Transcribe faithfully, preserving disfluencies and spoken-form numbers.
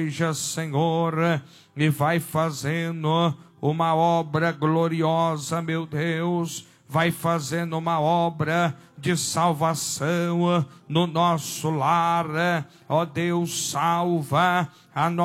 Senhor, e vai fazendo uma obra gloriosa, meu Deus, vai fazendo uma obra de salvação no nosso lar. Ó Deus, salva a nossa